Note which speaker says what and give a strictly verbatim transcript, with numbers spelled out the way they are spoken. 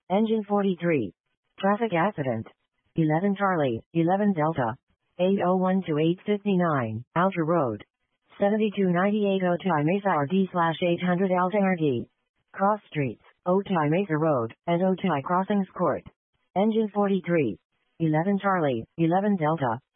Speaker 1: Engine forty-three. Traffic accident. eleven Charlie, eleven Delta. eight oh one to eight fifty-nine, Outer Road. seventy-two ninety-eight Otay Mesa R D slash eight hundred Alta R D. Cross streets, Otay Mesa Road, and Otay Crossings Court. Engine forty-three. eleven Charlie, eleven Delta.